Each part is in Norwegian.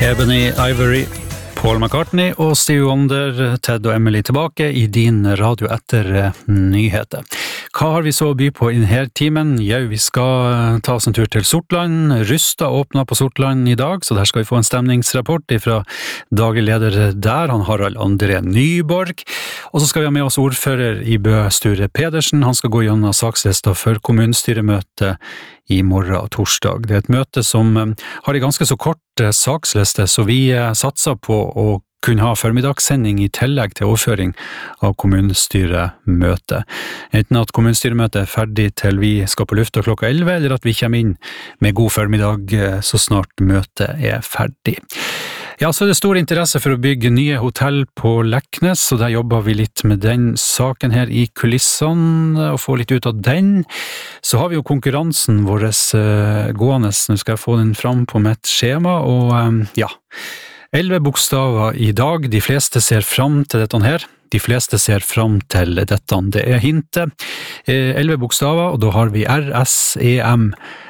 Ebony Ivory, Paul McCartney og Stevie Wonder, Ted og Emily tilbake i din radio etter nyheter. Hva har vi så å by på i denne timen? Jo, vi skal ta oss en tur til Sortland. Rysta åpnet på Sortland i dag, så der skal vi få en stemningsrapport fra daglig leder der, han Harald André Nyborg. Og så skal vi ha med oss ordfører i Bø, Sture Pedersen. Han skal gå gjennom sakslista for kommunestyremøte i morgen og torsdag. Det er et møte som har en ganske så kort saksliste, så vi satser på å kunne ha formidagssending i tillegg til overføring av kommunestyremøte. Enten at kommunestyremøtet er ferdig til vi skal på lufta klokka 11, eller at vi kommer inn med god formiddag så snart møtet er ferdig. Ja, så er det stor interesse for å bygge nye hotell på Leknes, så der jobber vi litt med den saken her i kulissene, og få litt ut av den. Så har vi jo konkurransen vår gående, nå skal jeg få den fram på mitt skjema, og ja, 11 bokstaver i dag, de fleste ser fram til dette her. De fleste ser fram til dette, det er hintet. 11 bokstaver, og da har vi R-S-E-M,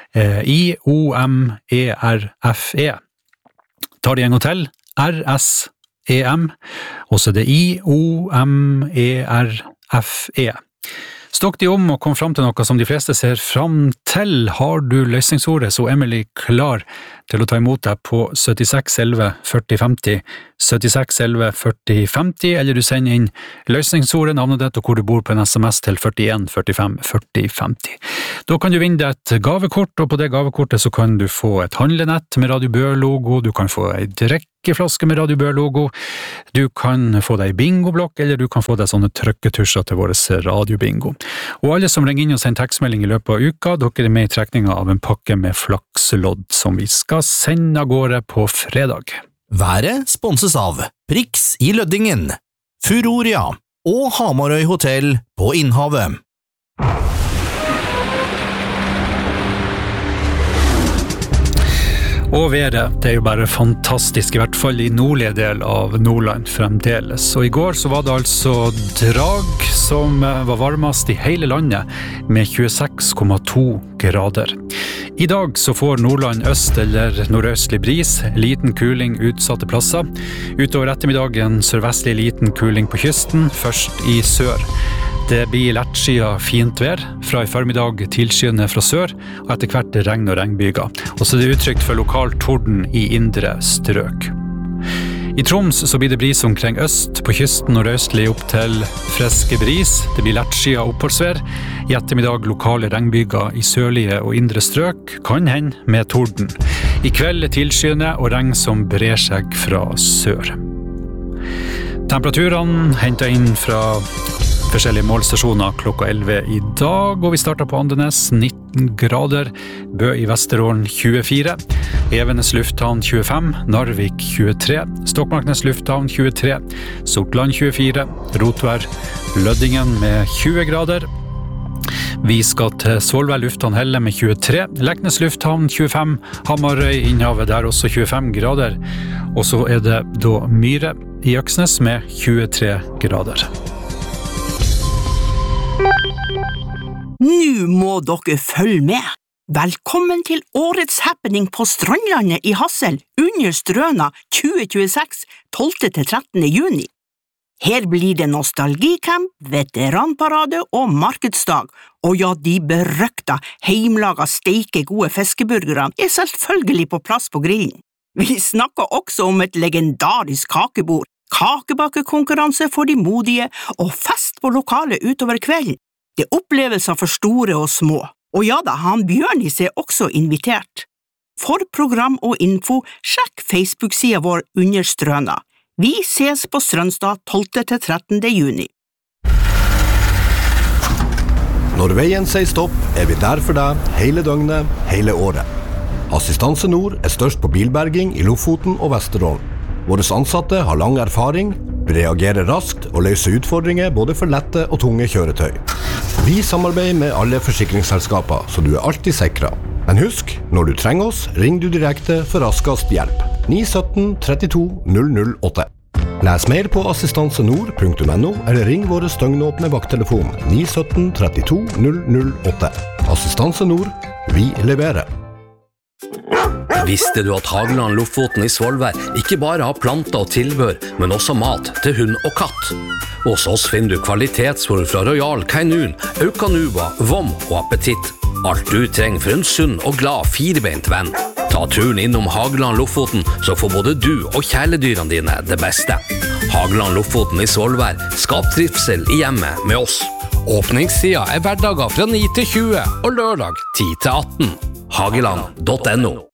I-O-M-E-R-F-E. Tar de en gang til, R-S-E-M, og så er det I-O-M-E-R-F-E. Stokk de om og kom fram til noe som de fleste ser fram til. Har du løsningsordet, så Emily klar til å ta imot deg på 76 11 40 50, 76 11 40 50, eller du sender inn løsningsordet, navnet ditt og hvor du bor på en SMS til 41 45 40 50. Da kan du vinne deg et gavekort, og på det gavekortet så kan du få et handlenett med Radio Bø-logo, du kan få en drikkeflaske med Radio Bø-logo, du kan få deg bingoblokk, eller du kan få deg sånne trykketusjer til våres radiobingo. Og alle som ringer inn og sender tekstmelding i løpet av uka, dere er med i trekninga av en pakke med flakselodd som vi skal sende av gårde på fredag. Været sponses av Prix i Løddingen, Furoria og Hamarøy Hotel på Innhavet. Og været, det er jo bare fantastisk, i hvert fall i nordlige del av Nordland fremdeles. Og i går så var det altså Drag som var varmest i hele landet, med 26,2 grader. I dag så får Nordland øst eller nordøstlig bris, liten kuling utsatte plasser. Utover ettermiddagen sørvestlig liten kuling på kysten, først i sør. Det blir lettskyet fint vær, fra i formiddag tilskyende fra sør, og etter hvert regn og regnbyger. Og så er det uttrykt for lokal torden i indre strøk. I Troms så blir det bris omkring øst, på kysten nordøstlig opp til friske bris. Det blir lettskyet oppholdsvær. I ettermiddag lokale regnbyger i sørlige og indre strøk, kan hende med torden. I kveld tilskyende og regn som brer seg fra sør. Temperaturene hentet inn fra forskjellige målstasjoner klokka 11 i dag, og vi starter på Andenes, 19 grader, Bø i Vesterålen 24, Evenes lufthavn 25, Narvik 23, Stokmarknes lufthavn 23, Sortland 24, Rotvær, Løddingen med 20 grader, vi skal til Svolvær lufthavn Helle med 23, Leknes lufthavn 25, Hamarøy Innhavet der også 25 grader, og så er det da Myre i Øksnes med 23 grader. Nå må dere følge med! Velkommen til årets happening på Strandlandet i Hassel under Strøna 2026, 12-13. juni. Her blir det nostalgicamp, veteranparade og markedsdag, og ja, de berøkta, heimlaga steike gode fiskeburgerne er selvfølgelig på plass på grillen. Vi snakker også om et legendarisk kakebord, kakebakekonkurranse for de modige og fest på lokalet utover kvelden. Det er opplevelser for store og små, og ja da, han Bjørnis er også invitert. For program og info, sjekk Facebook-siden vår under Strøna. Vi ses på Strømstad 12-13. juni. Når veien sier stopp, er vi der for deg hele døgnet, hele året. Assistanse Nord er størst på bilberging i Lofoten og Vesterålen. Våre ansatte har lang erfaring, reagerer raskt og løser utfordringer både for lette og tunge kjøretøy. Vi samarbeider med alle forsikringsselskaper, så du er alltid sikret. Men husk, når du trenger oss, ring du direkte for raskest hjelp. 917 32 008. Les mer på assistansenord.no eller ring våre støgnåpne vakttelefon 917 32 008. Assistanse Nord, vi leverer. Visste du at Hageland Lofoten i Svolvær ikke bare har planter og tilbør, men også mat til hund og katt? Hos oss finner du kvalitetsfôr fra Royal Canin, Eukanuba, Vom og Appetitt. Alt du trenger for en sunn og glad firebeint venn. Ta turen innom Hageland Lofoten, så får både du og kjæledyrene dine det beste. Hageland Lofoten i Svolvær, skap trivsel i hjemmet med oss. Åpningstida hverdager fra 9 til 20 og lørdag 10 til 18. Hageland.no